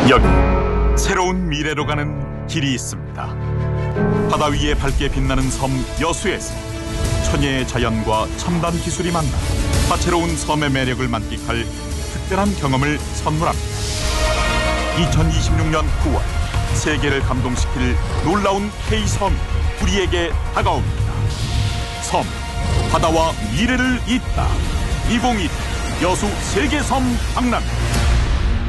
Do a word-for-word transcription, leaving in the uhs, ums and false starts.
여기 새로운 미래로 가는 길이 있습니다. 바다 위에 밝게 빛나는 섬 여수에서 천혜의 자연과 첨단 기술이 만나 다채로운 섬의 매력을 만끽할 특별한 경험을 선물합니다. 이천이십육 년 구월 세계를 감동시킬 놀라운 K섬이 우리에게 다가옵니다. 섬, 바다와 미래를 잇다. 이천이십이 여수 세계섬 박람.